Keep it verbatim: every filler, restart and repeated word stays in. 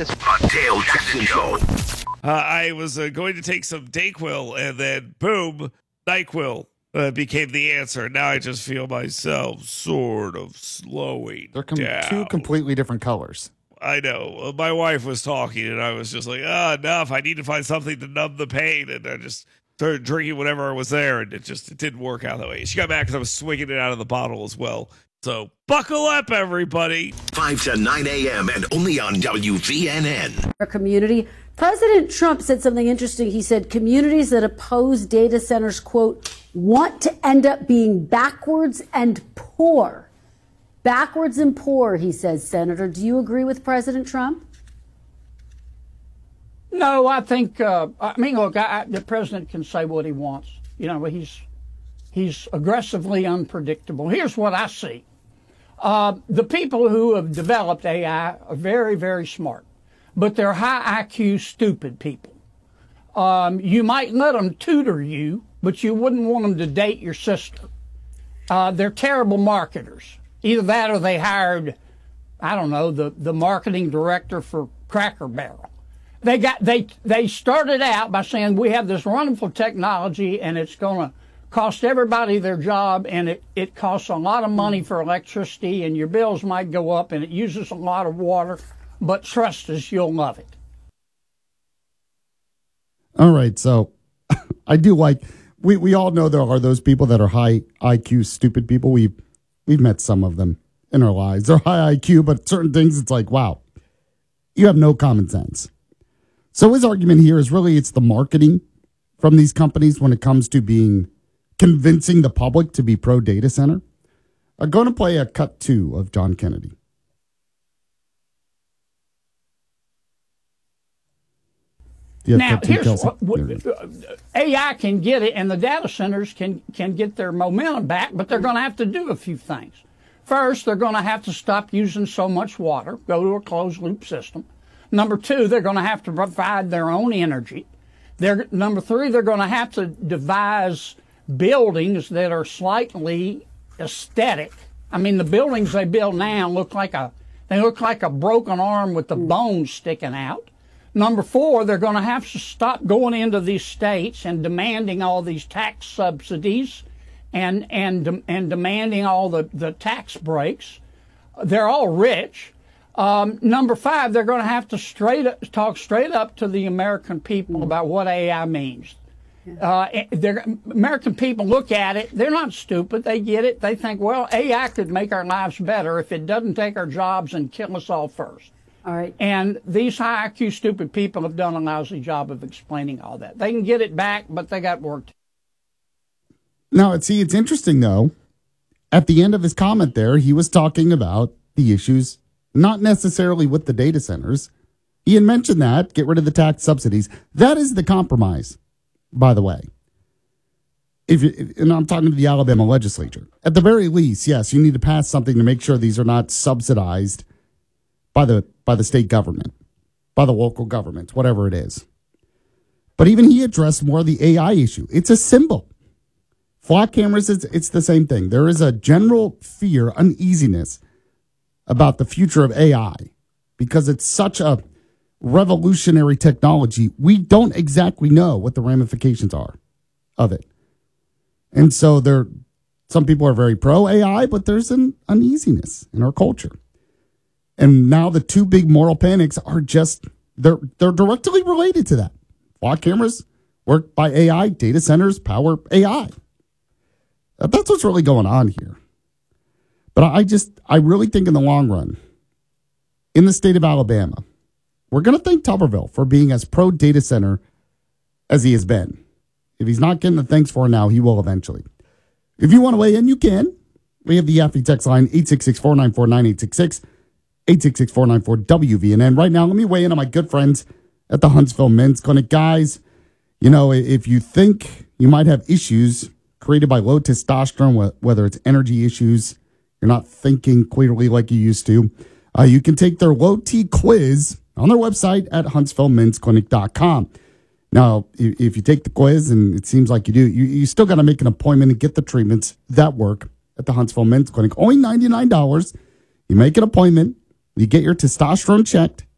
this. The Dale Jackson Show. Uh, I was uh, going to take some Dayquil, and then boom, NyQuil uh, became the answer. Now I just feel myself sort of slowing They're com- down. two completely different colors. I know. Uh, my wife was talking, and I was just like, ah, enough. I need to find something to numb the pain. And I just started drinking whatever was there, and it just it didn't work out that way. She got mad because I was swinging it out of the bottle as well. So buckle up, everybody. five to nine a.m. and only on W V N N. Our community. President Trump said something interesting. He said communities that oppose data centers, quote, want to end up being backwards and poor. Backwards and poor, he says, Senator. Do you agree with President Trump? No, I think, uh, I mean, look, I, I, the president can say what he wants. You know, he's he's aggressively unpredictable. Here's what I see. Uh, the people who have developed A I are very, very smart, but they're high I Q, stupid people. Um, you might let them tutor you, but you wouldn't want them to date your sister. Uh, they're terrible marketers. Either that or they hired, I don't know, the, the marketing director for Cracker Barrel. They got they they started out by saying we have this wonderful technology and it's going to cost everybody their job, and it, it costs a lot of money for electricity, and your bills might go up, and it uses a lot of water, but trust us, you'll love it. All right, so I do like, we, we all know there are those people that are high I Q, stupid people. We've, we've met some of them in our lives. They're high I Q, but certain things, it's like, wow, you have no common sense. So his argument here is really it's the marketing from these companies when it comes to being convincing the public to be pro-data center. I'm going to play a cut two of John Kennedy. Now, here's what, what, A I can get it, and the data centers can, can get their momentum back, but they're going to have to do a few things. First, they're going to have to stop using so much water, go to a closed-loop system. Number two, they're going to have to provide their own energy. They're, number three, they're going to have to devise buildings that are slightly aesthetic. I mean, the buildings they build now look like a they look like a broken arm with the bones sticking out. Number four, they're going to have to stop going into these states and demanding all these tax subsidies and and and demanding all the, the tax breaks. They're all rich. Um, number five, they're going to have to straight up, talk straight up to the American people about what A I means. Uh, American people look at it. They're not stupid. They get it. They think, well, A I could make our lives better if it doesn't take our jobs and kill us all first. All right. And these high I Q stupid people have done a lousy job of explaining all that. They can get it back, but they got work to do. Now, see, it's interesting, though. At the end of his comment there, he was talking about the issues, not necessarily with the data centers. He had mentioned that, get rid of the tax subsidies. That is the compromise. By the way, if you, and I'm talking to the Alabama legislature, at the very least, yes, you need to pass something to make sure these are not subsidized by the by the state government, by the local governments, whatever it is. But even he addressed more of the A I issue. It's a symbol. Flock cameras, it's, it's the same thing. There is a general fear, uneasiness about the future of A I because it's such a revolutionary technology. We don't exactly know what the ramifications are of it. And so there, some people are very pro A I, but there's an uneasiness in our culture. And now the two big moral panics are just, they're, they're directly related to that. Flock cameras work by A I, data centers power A I. That's what's really going on here. But I just, I really think in the long run, in the state of Alabama, we're going to thank Tuberville for being as pro-data center as he has been. If he's not getting the thanks for it now, he will eventually. If you want to weigh in, you can. We have the Yaffe text line, eight six six, four nine four, nine eight six six, eight six six, four nine four, W V N N. Right now, let me weigh in on my good friends at the Huntsville Men's Clinic. Guys, you know, if you think you might have issues created by low testosterone, whether it's energy issues, you're not thinking clearly like you used to, uh, you can take their low T quiz on their website at huntsville men's clinic dot com. Now, if you take the quiz, and it seems like you do, you, you still got to make an appointment and get the treatments that work at the Huntsville Men's Clinic. Only ninety-nine dollars. You make an appointment, you get your testosterone checked,